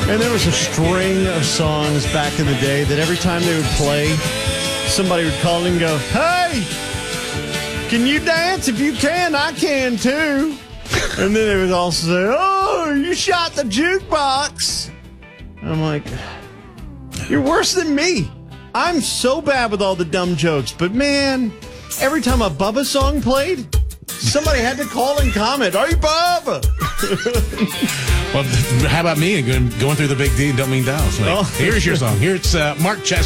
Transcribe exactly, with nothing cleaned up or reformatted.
And there was a string of songs back in the day that every time they would play, somebody would call in and go, "Hey, can you dance? If you can, I can too." And then they would also say, "Oh, you shot the jukebox." I'm like, you're worse than me. I'm so bad with all the dumb jokes. But man, every time a Bubba song played, somebody had to call and comment, "Are you Bubba?" Well, how about me going, going through the Big D and Don't Mean Dallas? Like, Oh. Here's your song. Here's uh, Mark Chester.